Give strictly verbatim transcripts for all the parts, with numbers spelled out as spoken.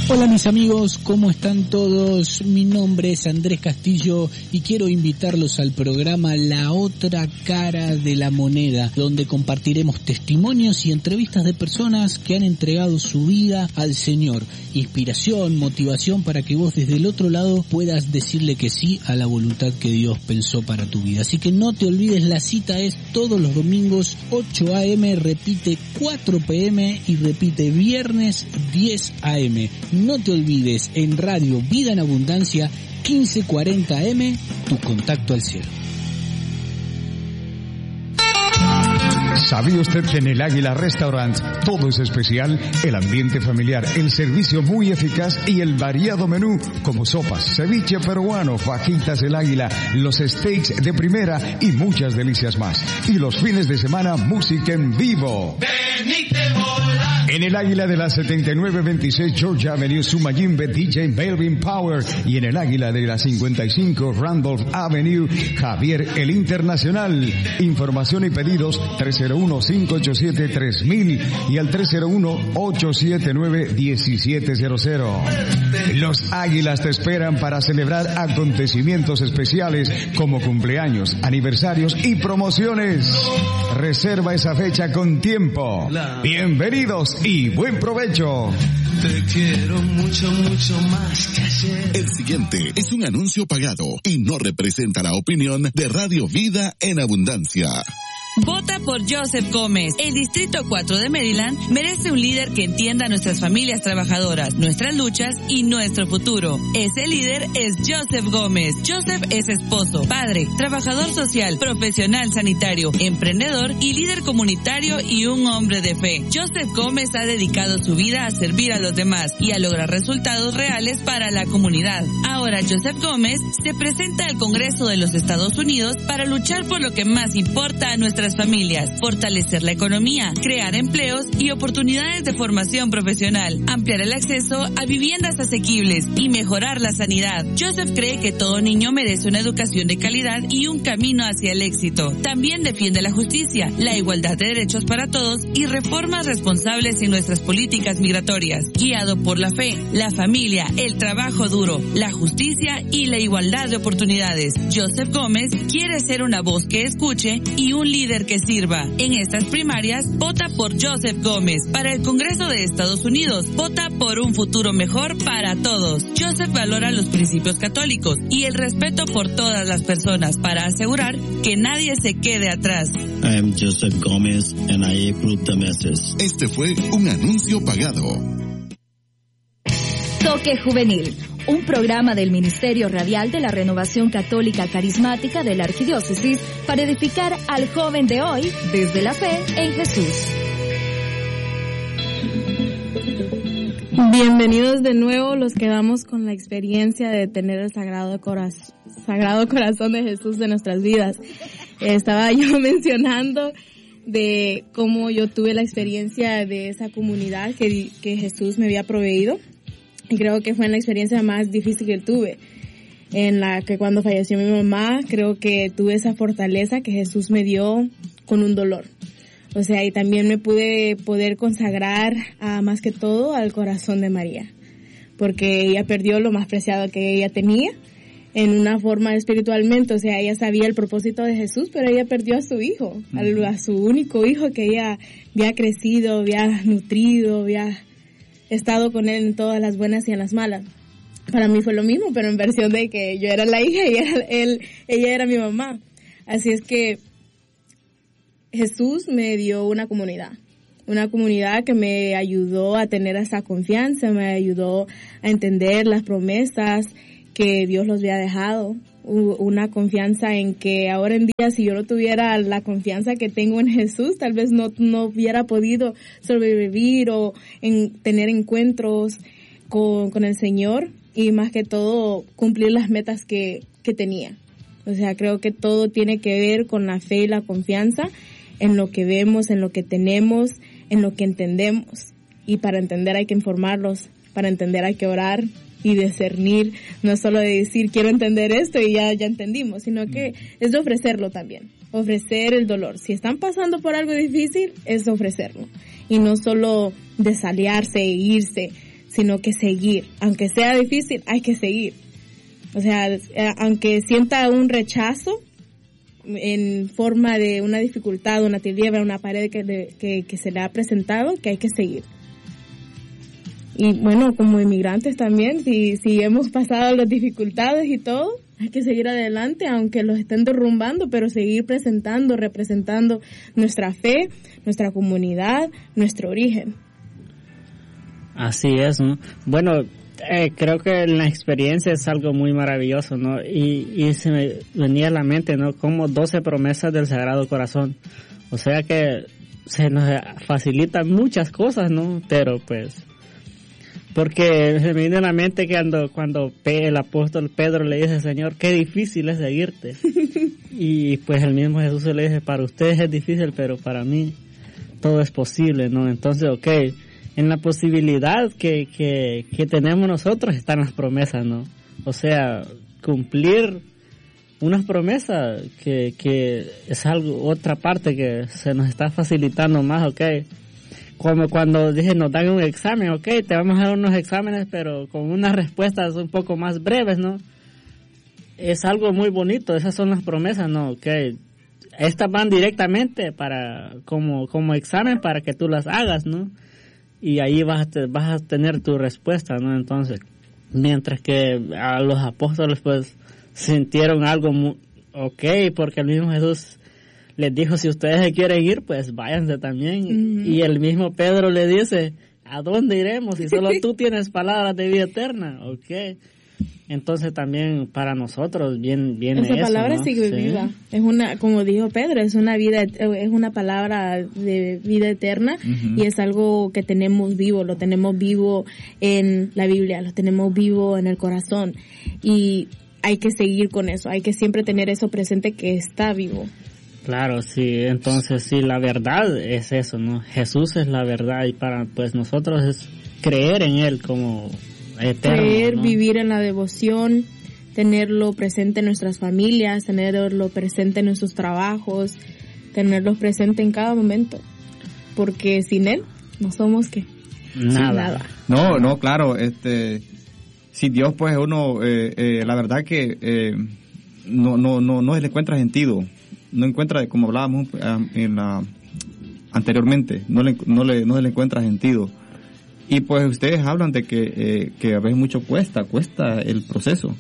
Hola mis amigos, ¿cómo están todos? Mi nombre es Andrés Castillo y quiero invitarlos al programa La Otra Cara de la Moneda, donde compartiremos testimonios y entrevistas de personas que han entregado su vida al Señor. Inspiración, motivación para que vos desde el otro lado puedas decirle que sí a la voluntad que Dios pensó para tu vida. Así que no te olvides, la cita es todos los domingos ocho a eme, repite cuatro pe eme y repite viernes diez a eme. No te olvides, en Radio Vida en Abundancia, quince cuarenta a eme, tu contacto al cielo. ¿Sabía usted que en el Águila Restaurant todo es especial? El ambiente familiar, el servicio muy eficaz y el variado menú como sopas, ceviche peruano, fajitas del Águila, los steaks de primera y muchas delicias más. Y los fines de semana, música en vivo. En el Águila de la setenta y nueve veintiséis Georgia Avenue, Sumayimbe, D J Melvin Power. Y en el Águila de la cincuenta y cinco Randolph Avenue, Javier el Internacional. Información y pedidos tres cero uno, cinco ocho siete, tres mil y al tres cero uno, ocho siete nueve, uno siete cero cero. Los Águilas te esperan para celebrar acontecimientos especiales como cumpleaños, aniversarios y promociones. Reserva esa fecha con tiempo. Bienvenidos y buen provecho. Te quiero mucho, mucho más que ayer. El siguiente es un anuncio pagado y no representa la opinión de Radio Vida en Abundancia. Vota por Joseph Gómez. El Distrito cuatro de Maryland merece un líder que entienda a nuestras familias trabajadoras, nuestras luchas y nuestro futuro. Ese líder es Joseph Gómez. Joseph es esposo, padre, trabajador social, profesional sanitario, emprendedor y líder comunitario y un hombre de fe. Joseph Gómez ha dedicado su vida a servir a los demás y a lograr resultados reales para la comunidad. Ahora Joseph Gómez se presenta al Congreso de los Estados Unidos para luchar por lo que más importa a nuestras familias, fortalecer la economía, crear empleos y oportunidades de formación profesional, ampliar el acceso a viviendas asequibles y mejorar la sanidad. Joseph cree que todo niño merece una educación de calidad y un camino hacia el éxito. También defiende la justicia, la igualdad de derechos para todos y reformas responsables en nuestras políticas migratorias. Guiado por la fe, la familia, el trabajo duro, la justicia y la igualdad de oportunidades, Joseph Gómez quiere ser una voz que escuche y un líder que sirva. En estas primarias, vota por Joseph Gómez. Para el Congreso de Estados Unidos, vota por un futuro mejor para todos. Joseph valora los principios católicos y el respeto por todas las personas para asegurar que nadie se quede atrás. I am Joseph Gómez and I approve the message. Este fue un anuncio pagado. Toque Juvenil, un programa del Ministerio Radial de la Renovación Católica Carismática de la Arquidiócesis para edificar al joven de hoy desde la fe en Jesús. Bienvenidos de nuevo los que vamos con la experiencia de tener el Sagrado Corazón, Sagrado Corazón de Jesús en nuestras vidas. Estaba yo mencionando de cómo yo tuve la experiencia de esa comunidad que, que Jesús me había proveído. Y creo que fue la experiencia más difícil que tuve, en la que cuando falleció mi mamá, creo que tuve esa fortaleza que Jesús me dio con un dolor. O sea, y también me pude poder consagrar a, más que todo al corazón de María, porque ella perdió lo más preciado que ella tenía en una forma espiritualmente. O sea, ella sabía el propósito de Jesús, pero ella perdió a su hijo, a, a su único hijo que ella había crecido, había nutrido, había estado con él en todas las buenas y en las malas. Para mí fue lo mismo, pero en versión de que yo era la hija y era él, ella era mi mamá. Así es que Jesús me dio una comunidad, una comunidad que me ayudó a tener esa confianza, me ayudó a entender las promesas que Dios los había dejado, una confianza en que ahora en día, si yo no tuviera la confianza que tengo en Jesús, tal vez no, no hubiera podido sobrevivir o en tener encuentros con, con el Señor y más que todo cumplir las metas que, que tenía. O sea, creo que todo tiene que ver con la fe y la confianza en lo que vemos, en lo que tenemos, en lo que entendemos. Y para entender hay que informarlos, para entender hay que orar y discernir, no es solo de decir quiero entender esto y ya, ya entendimos, sino que es de ofrecerlo también, ofrecer el dolor. Si están pasando por algo difícil, es ofrecerlo y no solo desaliarse e irse, sino que seguir. Aunque sea difícil, hay que seguir. O sea, aunque sienta un rechazo en forma de una dificultad, una tiniebla, una pared que, le, que, que se le ha presentado, que hay que seguir. Y bueno, como inmigrantes también, si, si hemos pasado las dificultades y todo, hay que seguir adelante, aunque los estén derrumbando, pero seguir presentando, representando nuestra fe, nuestra comunidad, nuestro origen. Así es, ¿no? Bueno, eh, creo que la experiencia es algo muy maravilloso, ¿no? Y, y se me venía a la mente, ¿no? Como doce promesas del Sagrado Corazón. O sea que se nos facilitan muchas cosas, ¿no? Pero pues... Porque se me viene a la mente que cuando, cuando el apóstol Pedro le dice, Señor, qué difícil es seguirte. Y pues el mismo Jesús le dice, para ustedes es difícil, pero para mí todo es posible, ¿no? Entonces, ok, en la posibilidad que, que, que tenemos nosotros están las promesas, ¿no? O sea, cumplir unas promesas que, que es algo, otra parte que se nos está facilitando más, ok. Como cuando dije, nos dan un examen, ok, te vamos a dar unos exámenes, pero con unas respuestas un poco más breves, ¿no? Es algo muy bonito, esas son las promesas, ¿no? Ok, estas van directamente para, como, como examen para que tú las hagas, ¿no? Y ahí vas a, te, vas a tener tu respuesta, ¿no? Entonces, mientras que a los apóstoles, pues, sintieron algo, muy, ok, porque el mismo Jesús les dijo, si ustedes se quieren ir, pues váyanse también. Uh-huh. Y el mismo Pedro le dice, ¿a dónde iremos si solo tú tienes palabras de vida eterna? Ok. Entonces también para nosotros bien viene esa eso, palabra ¿no? sigue sí. viva. Es una, como dijo Pedro, es una vida, es una palabra de vida eterna. Uh-huh. Y es algo que tenemos vivo, lo tenemos vivo en la Biblia, lo tenemos vivo en el corazón. Y hay que seguir con eso, hay que siempre tener eso presente que está vivo. Claro, sí, entonces sí, la verdad es eso, ¿no? Jesús es la verdad y para pues nosotros es creer en Él como eterno, creer, ¿no? Vivir en la devoción, tenerlo presente en nuestras familias, tenerlo presente en nuestros trabajos, tenerlo presente en cada momento, porque sin Él no somos ¿qué? Nada. nada. No, no, claro, este, si Dios pues uno, eh, eh, la verdad que eh, no, no, no, no se le encuentra sentido. No encuentra, como hablábamos en la, anteriormente, no le, no le, no se le encuentra sentido. Y pues ustedes hablan de que, eh, que a veces mucho cuesta, cuesta el proceso.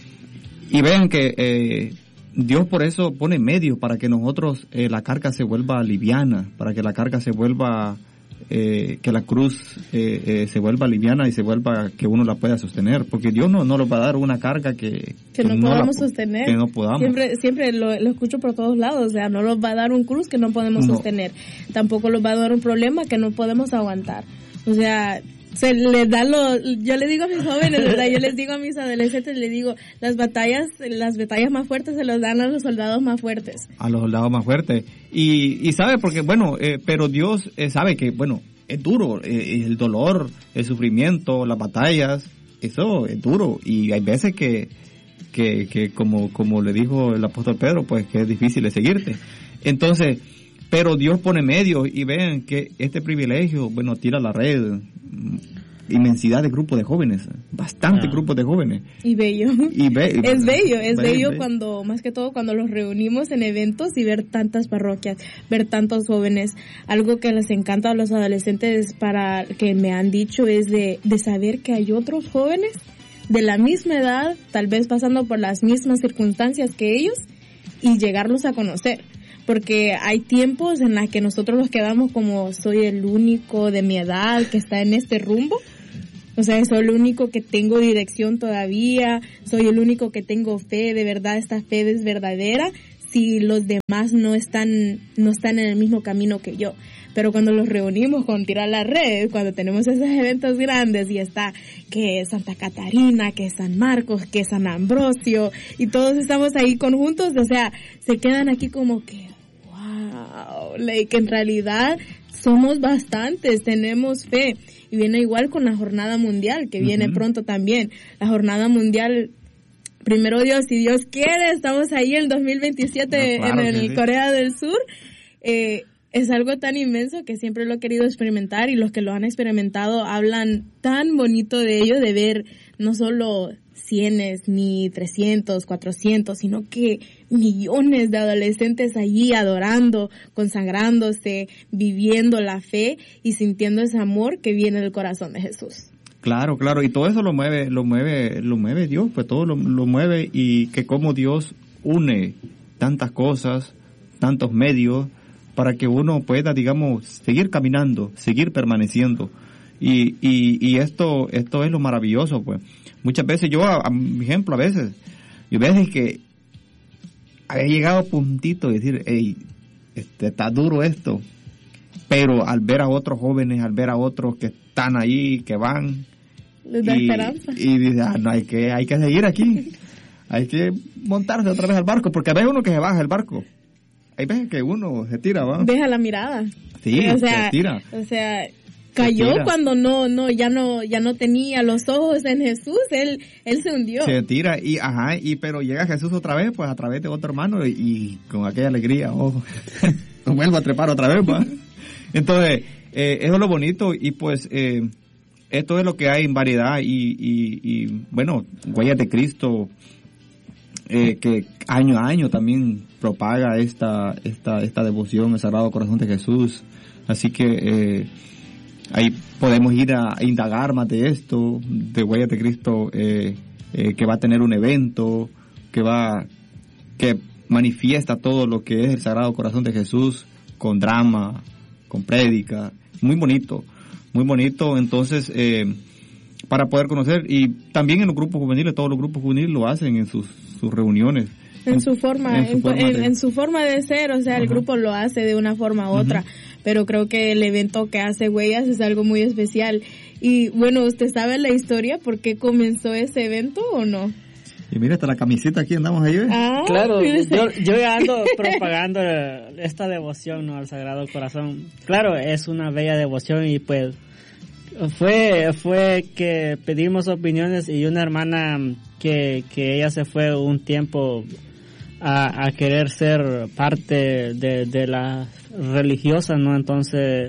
Y vean que eh, Dios por eso pone medios para que nosotros, eh, la carga se vuelva liviana, para que la carga se vuelva, eh, que la cruz eh, eh, se vuelva liviana y se vuelva que uno la pueda sostener, porque Dios no, no nos va a dar una carga que, que, que no, no podamos la, sostener, que no podamos. Siempre, siempre lo, lo escucho por todos lados, o sea, no nos va a dar un cruz que no podemos no. sostener, tampoco nos va a dar un problema que no podemos aguantar, o sea, se les da lo, yo les digo a mis jóvenes, ¿verdad? Yo les digo a mis adolescentes, les digo, las batallas, las batallas más fuertes se las dan a los soldados más fuertes. A los soldados más fuertes. Y, y sabe, porque bueno, eh, pero Dios eh, sabe que, bueno, es duro, eh, el dolor, el sufrimiento, las batallas, eso es duro. Y hay veces que, que, que como, como le dijo el apóstol Pedro, pues que es difícil de seguirte. Entonces, pero Dios pone medios y ven que este privilegio, bueno, tira la red, inmensidad de grupos de jóvenes, bastante ah. grupos de jóvenes. Y bello. Y be- es bello, es bello, bello cuando, más que todo cuando los reunimos en eventos y ver tantas parroquias, ver tantos jóvenes. Algo que les encanta a los adolescentes para que me han dicho es de, de saber que hay otros jóvenes de la misma edad, tal vez pasando por las mismas circunstancias que ellos, y llegarlos a conocer. Porque hay tiempos en los que nosotros nos quedamos como, soy el único de mi edad que está en este rumbo. O sea, soy el único que tengo dirección todavía, soy el único que tengo fe, de verdad esta fe es verdadera, si los demás no están, no están en el mismo camino que yo. Pero cuando los reunimos con Tirar la Red, cuando tenemos esos eventos grandes y está que Santa Catarina, que San Marcos, que San Ambrosio, y todos estamos ahí conjuntos, o sea, se quedan aquí como que, wow, like, en realidad somos bastantes, tenemos fe. Y viene igual con la jornada mundial, que viene uh-huh. pronto también. La jornada mundial, primero Dios, si Dios quiere, estamos ahí en el dos mil veintisiete no, claro en el sí. Corea del Sur. Eh, es algo tan inmenso que siempre lo he querido experimentar, y los que lo han experimentado hablan tan bonito de ello, de ver no solo cienes, ni trescientos, cuatrocientos, sino que millones de adolescentes allí adorando, consagrándose, viviendo la fe y sintiendo ese amor que viene del corazón de Jesús. Claro, claro, y todo eso lo mueve, lo mueve, lo mueve Dios, pues todo lo, lo mueve, y que como Dios une tantas cosas, tantos medios, para que uno pueda, digamos, seguir caminando, seguir permaneciendo. Y, y, y esto, esto es lo maravilloso, pues. Muchas veces yo, a, a mi ejemplo, a veces, yo a veces que había llegado a puntito de decir, hey, este, está duro esto, pero al ver a otros jóvenes, al ver a otros que están ahí, que van, les da y, esperanza. Y dice, ah, no, hay que, hay que seguir aquí, hay que montarse otra vez al barco, porque hay uno que se baja del barco, hay veces que uno se tira, ¿va? Deja la mirada. Sí, o sea, se tira. O sea, cayó cuando no, no, ya no, ya no tenía los ojos en Jesús, él, él se hundió. Se tira y, ajá, y pero llega Jesús otra vez, pues a través de otro hermano, y, y con aquella alegría, oh, vuelvo a trepar otra vez, ¿va? Entonces, eh, eso es lo bonito, y pues, eh, esto es lo que hay en variedad, y, y, y bueno, Huellas de Cristo, eh, que año a año también propaga esta, esta, esta devoción al Sagrado Corazón de Jesús, así que, eh, ahí podemos ir a indagar más de esto, de Huellas de Cristo, eh, eh, que va a tener un evento, que va, que manifiesta todo lo que es el Sagrado Corazón de Jesús, con drama, con prédica, muy bonito, muy bonito, entonces, eh, para poder conocer, y también en los grupos juveniles, todos los grupos juveniles lo hacen en sus, sus reuniones. En su forma, en su, en, forma en, de... en su forma de ser, o sea, el uh-huh. grupo lo hace de una forma u otra, uh-huh. pero creo que el evento que hace Huellas es algo muy especial. Y bueno, ¿usted sabe la historia por qué comenzó ese evento o no? Y mira, hasta la camiseta aquí andamos ahí, ¿ves? Ah, claro, yo, yo ando propagando esta devoción, ¿no?, al Sagrado Corazón. Claro, es una bella devoción, y pues fue fue que pedimos opiniones, y una hermana que, que ella se fue un tiempo a, a querer ser parte de, de la religiosa, ¿no? Entonces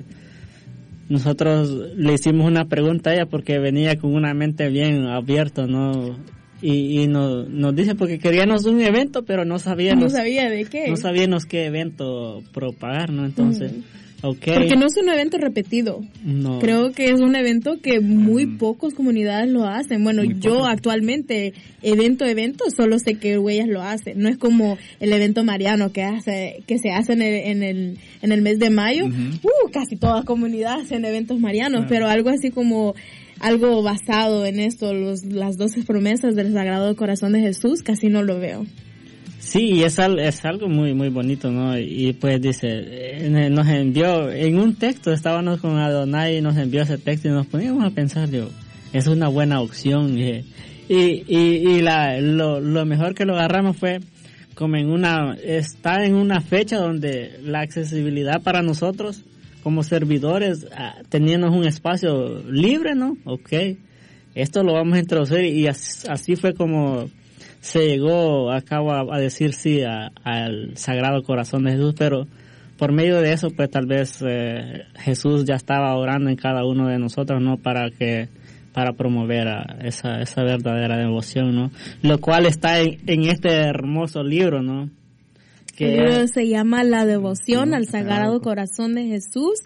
nosotros le hicimos una pregunta a ella porque venía con una mente bien abierta, ¿no? Y, y nos, nos dice porque queríamos un evento, pero no sabíamos. No sabía de qué. No sabíamos qué evento propagar, ¿no? Entonces, uh-huh. okay. Porque no es un evento repetido. No. Creo que es un evento que muy uh-huh. pocas comunidades lo hacen. Bueno, muy yo poco. Actualmente, evento evento, solo sé que Huellas lo hace. No es como el evento mariano que hace que se hace en el, en el, en el mes de mayo. Uh-huh. Uh, casi todas comunidades hacen eventos marianos, uh-huh. pero algo así como algo basado en esto, los, las doce promesas del Sagrado Corazón de Jesús, casi no lo veo. Sí, y es, al, es algo muy muy bonito, ¿no? Y pues dice, nos envió, en un texto, estábamos con Adonai y nos envió ese texto y nos poníamos a pensar, yo, es una buena opción. Y, y, y la, lo, lo mejor que lo agarramos fue como en una, está en una fecha donde la accesibilidad para nosotros como servidores, uh, teniendo un espacio libre, ¿no? Okay, esto lo vamos a introducir, y así, así fue como se llegó a cabo a, a decir sí a, al Sagrado Corazón de Jesús, pero por medio de eso, pues tal vez eh, Jesús ya estaba orando en cada uno de nosotros, ¿no? Para que, para promover a esa, esa verdadera devoción, ¿no? Lo cual está en, en este hermoso libro, ¿no? El libro se llama La Devoción al Sagrado Corazón de Jesús,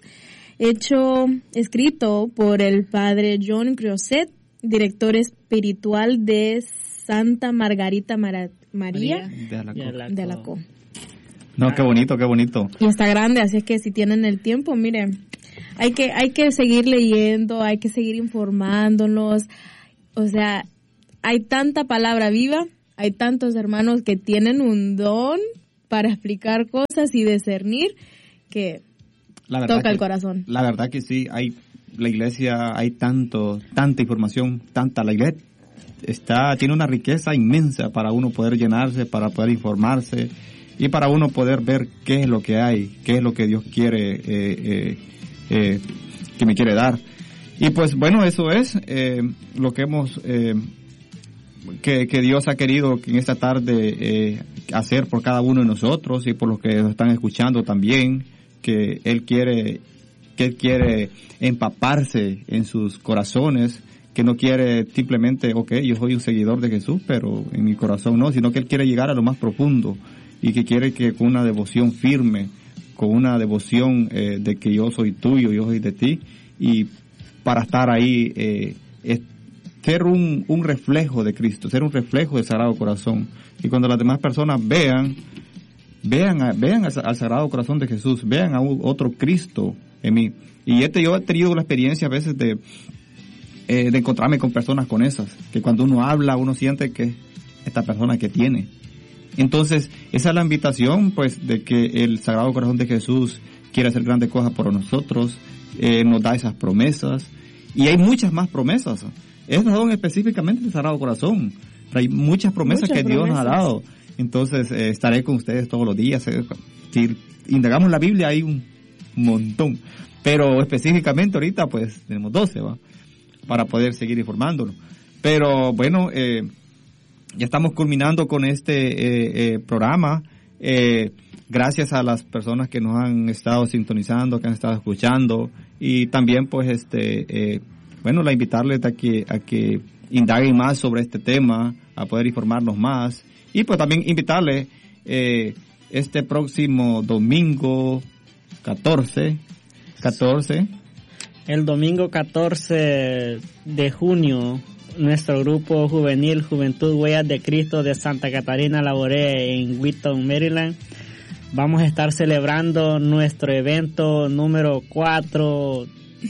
hecho, escrito por el padre John Creuset, director espiritual de Santa Margarita Mara, María, María de Alacoque. No, qué bonito, qué bonito. Y está grande, así es que si tienen el tiempo, miren, hay que, hay que seguir leyendo, hay que seguir informándonos, o sea, hay tanta palabra viva, hay tantos hermanos que tienen un don para explicar cosas y discernir que toca el corazón. La verdad que sí, hay la iglesia, hay tanto, tanta información, tanta, la iglesia está, tiene una riqueza inmensa para uno poder llenarse, para poder informarse y para uno poder ver qué es lo que hay, qué es lo que Dios quiere, eh, eh, eh, que me quiere dar. Y pues bueno, eso es eh, lo que hemos, eh, que, que Dios ha querido que en esta tarde eh, hacer por cada uno de nosotros y por los que nos están escuchando también. que Él quiere, que Él quiere empaparse en sus corazones, que no quiere simplemente, ok, yo soy un seguidor de Jesús, pero en mi corazón no, sino que Él quiere llegar a lo más profundo y que quiere que con una devoción firme, con una devoción eh, de que yo soy tuyo, yo soy de ti, y para estar ahí, eh, es ser un, un reflejo de Cristo, ser un reflejo del Sagrado Corazón. Y cuando las demás personas vean, vean, a, vean al, al Sagrado Corazón de Jesús, vean a un, otro Cristo en mí. Y este, yo he tenido la experiencia a veces de Eh, de encontrarme con personas con esas, que cuando uno habla uno siente que esta persona que tiene. Entonces esa es la invitación, pues, de que el Sagrado Corazón de Jesús quiere hacer grandes cosas por nosotros, eh, nos da esas promesas, y hay muchas más promesas. Esas son específicamente del Sagrado Corazón, pero hay muchas promesas muchas que promesas. Dios nos ha dado. Entonces eh, estaré con ustedes todos los días. Eh, si indagamos la Biblia hay un montón, pero específicamente ahorita pues tenemos doce, ¿va? Para poder seguir informándonos. Pero bueno, eh, ya estamos culminando con este eh, eh, programa. Eh, gracias a las personas que nos han estado sintonizando, que han estado escuchando, y también pues este, eh, bueno, la invitarles a que, a que indaguen más sobre este tema, a poder informarnos más, y pues también invitarles eh, este próximo domingo catorce, catorce El domingo catorce de junio, nuestro grupo juvenil Juventud Huellas de Cristo de Santa Catarina La Borea en Wheaton, Maryland, vamos a estar celebrando nuestro evento número cuatro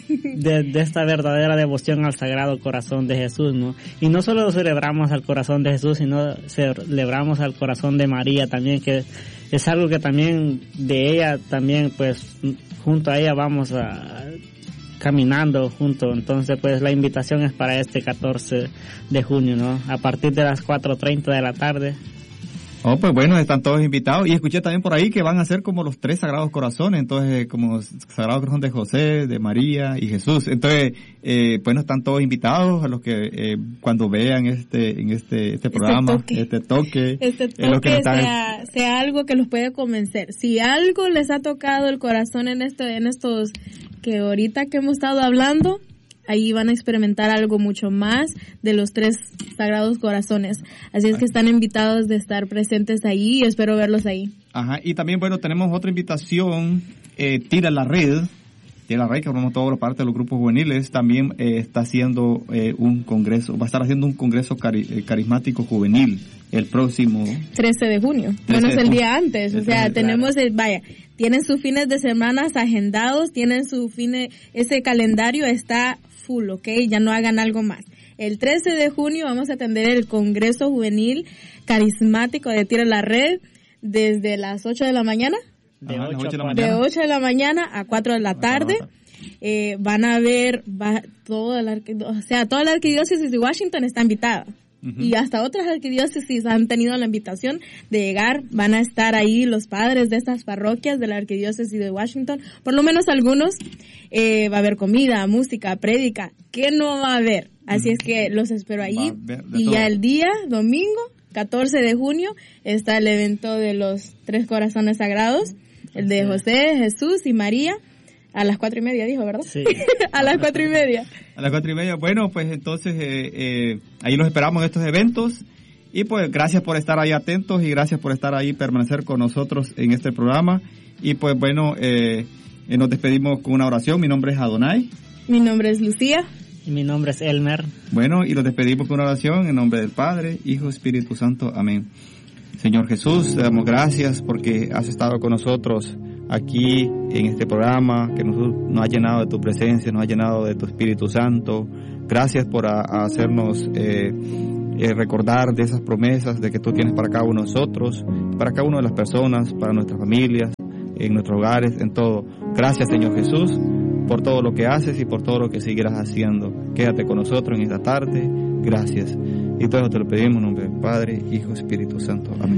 de, de esta verdadera devoción al Sagrado Corazón de Jesús, ¿no? Y no solo celebramos al Corazón de Jesús, sino celebramos al Corazón de María también, que es algo que también de ella, también pues junto a ella vamos a caminando juntos. Entonces pues la invitación es para este catorce de junio, ¿no? A partir de las cuatro treinta de la tarde. Oh, pues bueno, están todos invitados. Y escuché también por ahí que van a ser como los tres Sagrados Corazones, entonces como Sagrado Corazón de José, de María y Jesús. Entonces, eh, bueno, están todos invitados a los que eh, cuando vean este en este este programa, este toque, este toque, este toque que están... sea, sea algo que los puede convencer. Si algo les ha tocado el corazón en esto, en estos que ahorita que hemos estado hablando, ahí van a experimentar algo mucho más de los tres Sagrados Corazones. Así es que están invitados de estar presentes ahí y espero verlos ahí. Ajá, y también, bueno, tenemos otra invitación, eh, Tira la Red, Tira la Red, que formamos toda la parte de los grupos juveniles, también eh, está haciendo eh, un congreso, va a estar haciendo un congreso cari- eh, carismático juvenil el próximo trece de junio. Bueno, es el día antes, o sea, tenemos el, vaya, tienen sus fines de semana agendados, tienen su fines, ese calendario está full, ¿ok? Ya no hagan algo más. El trece de junio vamos a atender el Congreso Juvenil Carismático de Tira la Red desde las ocho de la mañana. De ocho de la mañana. De ocho de la mañana a cuatro de la tarde. Eh, van a ver, va, toda la, o sea, toda la arquidiócesis de Washington está invitada. Uh-huh. Y hasta otras arquidiócesis han tenido la invitación de llegar, van a estar ahí los padres de estas parroquias de la arquidiócesis de Washington, por lo menos algunos, eh, va a haber comida, música, prédica, ¿qué no va a haber? Así uh-huh. es que los espero ahí, y todo. Ya el día, domingo, catorce de junio, está el evento de los tres corazones sagrados, el de José, Jesús y María, a las cuatro y media dijo, ¿verdad? Sí. A las cuatro y media. A las cuatro y media. Bueno, pues entonces eh, eh, ahí los esperamos en estos eventos. Y pues gracias por estar ahí atentos y gracias por estar ahí, permanecer con nosotros en este programa. Y pues bueno, eh, eh, nos despedimos con una oración. Mi nombre es Adonai. Mi nombre es Lucía. Y mi nombre es Elmer. Bueno, y nos despedimos con una oración en nombre del Padre, Hijo, Espíritu Santo. Amén. Señor Jesús, te damos gracias porque has estado con nosotros aquí en este programa, que nos, nos ha llenado de tu presencia, nos ha llenado de tu Espíritu Santo. Gracias por a, a hacernos eh, eh, recordar de esas promesas de que tú tienes para cada uno de nosotros, para cada una de las personas, para nuestras familias, en nuestros hogares, en todo. Gracias, Señor Jesús, por todo lo que haces y por todo lo que seguirás haciendo. Quédate con nosotros en esta tarde. Gracias. Y todo te lo pedimos en nombre del Padre, Hijo, Espíritu Santo. Amén.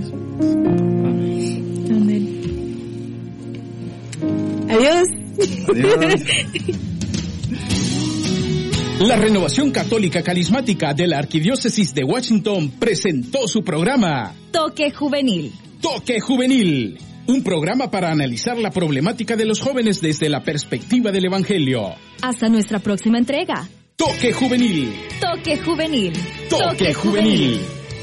Amén. Adiós. Adiós. La Renovación Católica Carismática de la Arquidiócesis de Washington presentó su programa Toque Juvenil. Toque Juvenil. un programa para analizar la problemática de los jóvenes desde la perspectiva del Evangelio. Hasta nuestra próxima entrega. Toque Juvenil. Toque Juvenil. Toque, Toque Juvenil.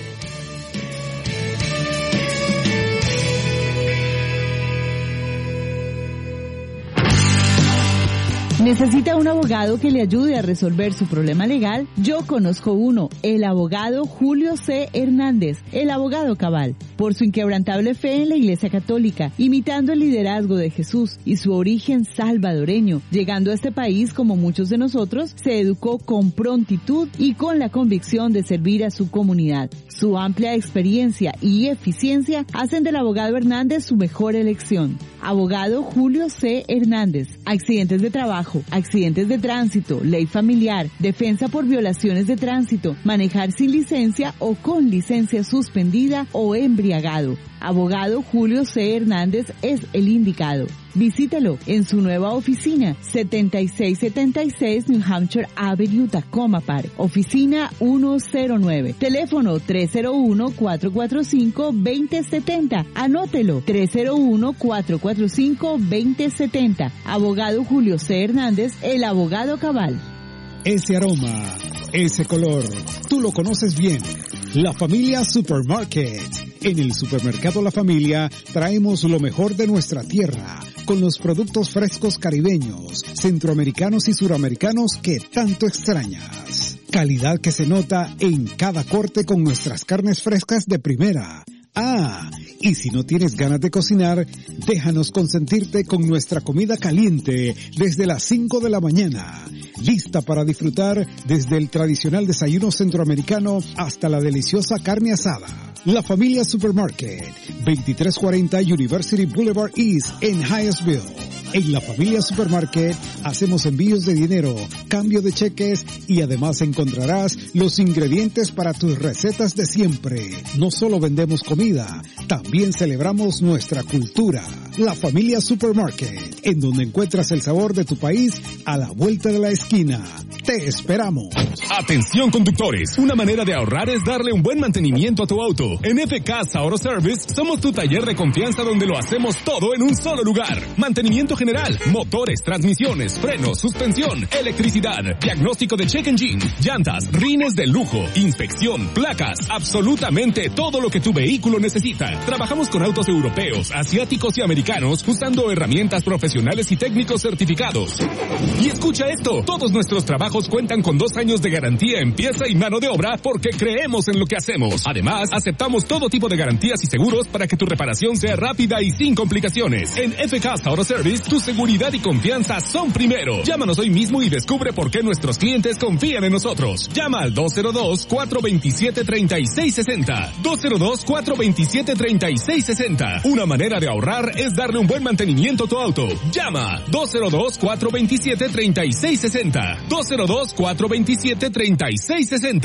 ¿Necesita un abogado que le ayude a resolver su problema legal? Yo conozco uno, el abogado Julio C. Hernández, el abogado cabal. Por su inquebrantable fe en la Iglesia Católica, imitando el liderazgo de Jesús y su origen salvadoreño, llegando a este país como muchos de nosotros, se educó con prontitud y con la convicción de servir a su comunidad. Su amplia experiencia y eficiencia hacen del abogado Hernández su mejor elección. Abogado Julio C. Hernández. Accidentes de trabajo, accidentes de tránsito, ley familiar, defensa por violaciones de tránsito, manejar sin licencia o con licencia suspendida o embriagado. Abogado Julio C. Hernández es el indicado. Visítelo en su nueva oficina, setenta y seis setenta y seis New Hampshire Avenue, Tacoma Park. Oficina ciento nueve. Teléfono tres cero uno, cuatro cuatro cinco, dos cero siete cero. Anótelo, tres cero uno, cuatro cuatro cinco, dos cero siete cero. Abogado Julio C. Hernández, el abogado cabal. Ese aroma, ese color, tú lo conoces bien. La Familia Supermarket. En el supermercado La Familia traemos lo mejor de nuestra tierra, con los productos frescos caribeños, centroamericanos y suramericanos que tanto extrañas. Calidad que se nota en cada corte con nuestras carnes frescas de primera. Ah, y si no tienes ganas de cocinar, déjanos consentirte con nuestra comida caliente desde las cinco de la mañana. Lista para disfrutar desde el tradicional desayuno centroamericano hasta la deliciosa carne asada. La Familia Supermarket, veintitrés cuarenta University Boulevard East en Hyattsville. En La Familia Supermarket hacemos envíos de dinero, cambio de cheques y además encontrarás los ingredientes para tus recetas de siempre. No solo vendemos comida, también celebramos nuestra cultura. La Familia Supermarket, en donde encuentras el sabor de tu país a la vuelta de la esquina. Te esperamos. Atención conductores, una manera de ahorrar es darle un buen mantenimiento a tu auto. En F K Auto Service somos tu taller de confianza donde lo hacemos todo en un solo lugar. Mantenimiento general, motores, transmisiones, frenos, suspensión, electricidad, diagnóstico de check engine, llantas, rines de lujo, inspección, placas, absolutamente todo lo que tu vehículo necesita. Trabajamos con autos europeos, asiáticos y americanos usando herramientas profesionales y técnicos certificados. Y escucha esto, todos nuestros trabajos cuentan con dos años de garantía en pieza y mano de obra porque creemos en lo que hacemos. Además, aceptamos todo tipo de garantías y seguros para que tu reparación sea rápida y sin complicaciones. En F K Auto Service, tu seguridad y confianza son primero. Llámanos hoy mismo y descubre por qué nuestros clientes confían en nosotros. Llama al dos cero dos, cuatro dos siete, tres seis seis cero. dos cero dos, cuatro dos siete, tres seis seis cero. Una manera de ahorrar es darle un buen mantenimiento a tu auto. Llama dos cero dos, cuatro dos siete, tres seis seis cero. dos cero dos, cuatro dos siete, tres seis seis cero.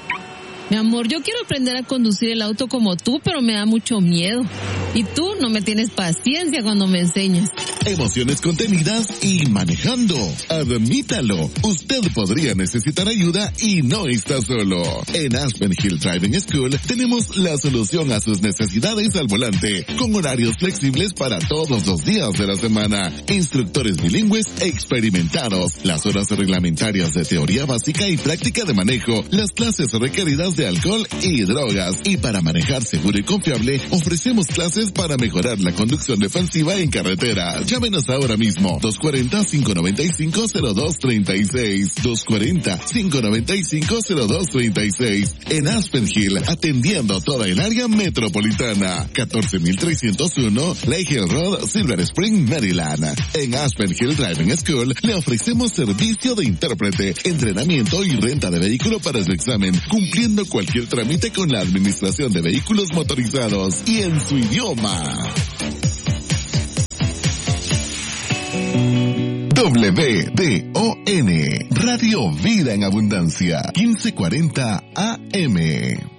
Mi amor, yo quiero aprender a conducir el auto como tú, pero me da mucho miedo. Y tú no me tienes paciencia cuando me enseñas. Emociones contenidas y manejando. Admítalo. Usted podría necesitar ayuda y no está solo. En Aspen Hill Driving School tenemos la solución a sus necesidades al volante, con horarios flexibles para todos los días de la semana. Instructores bilingües experimentados. Las horas reglamentarias de teoría básica y práctica de manejo. Las clases requeridas de alcohol y drogas. Y para manejar seguro y confiable, ofrecemos clases para mejorar la conducción defensiva en carretera. Llámenos ahora mismo, dos cuatro cero, cinco nueve cinco, cero dos tres seis, dos cuatro cero, cinco nueve cinco, cero dos tres seis. En Aspen Hill, atendiendo toda el área metropolitana. catorce mil trescientos uno, Lake Hill Road, Silver Spring, Maryland. En Aspen Hill Driving School, le ofrecemos servicio de intérprete, entrenamiento y renta de vehículo para su examen, cumpliendo cualquier trámite con la Administración de Vehículos Motorizados y en su idioma. W D O N, Radio Vida en Abundancia, quince cuarenta A M.